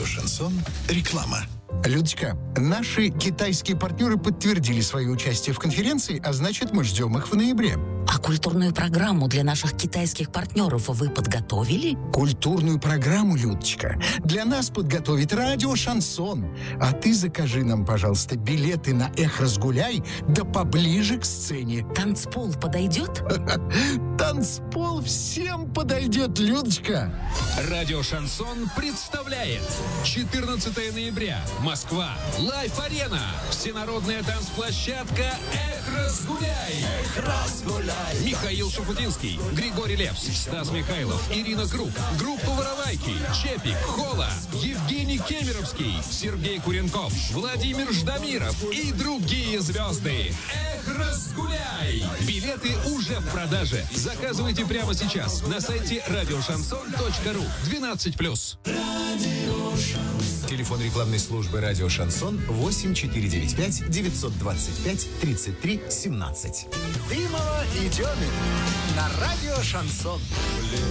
Радио «Шансон». Реклама. Людочка, наши китайские партнеры подтвердили свое участие в конференции, а значит, мы ждем их в ноябре. А культурную программу для наших китайских партнеров вы подготовили? Культурную программу, Людочка, для нас подготовит радио «Шансон». А ты закажи нам, пожалуйста, билеты на «Эх, разгуляй», да поближе к сцене. Танцпол подойдет? Танцпол всем подойдет, Людочка. Радио «Шансон» представляет 14 ноября. Москва. Лайф-арена. Всенародная танцплощадка «Эх, разгуляй». Эх, разгуляй. Михаил Шафутинский, Григорий Лепс, Стас Михайлов, Ирина Круг, группа «Воровайки», Чепик, Хола, Евгений Кемеровский, Сергей Куренков, Владимир Ждамиров и другие звезды. Эх, разгуляй! Билеты уже в продаже. Заказывайте прямо сейчас на сайте радиошансон.ру. 12+. Телефон рекламной службы «Радио Шансон» 8495 925 33 17. Дымова и Демин на Радио «Шансон».